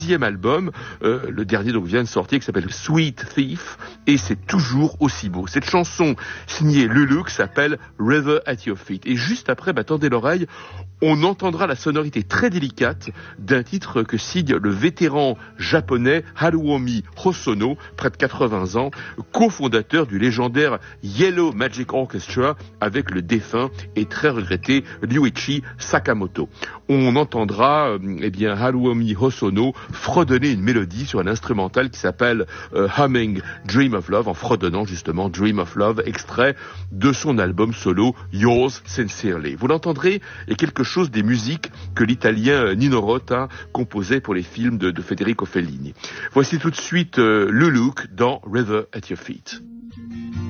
10e album, le dernier donc vient de sortir, qui s'appelle Sweet Thief, et c'est toujours aussi beau. Cette chanson signée Lulu s'appelle River at Your Feet. Et juste après, tendez l'oreille, on entendra la sonorité très délicate d'un titre que signe le vétéran japonais Haruomi Hosono, près de 80 ans, cofondateur du légendaire Yellow Magic Orchestra avec le défunt et très regretté Ryuichi Sakamoto. On entendra Haruomi Hosono fredonner une mélodie sur un instrumental qui s'appelle Humming Dream of Love, en fredonnant justement Dream of Love, extrait de son album solo Yours Sincerely. Vous l'entendrez, il y a quelque chose des musiques que l'italien Nino Rota composait pour les films de Federico Fellini. Voici tout de suite le look dans River at Your Feet.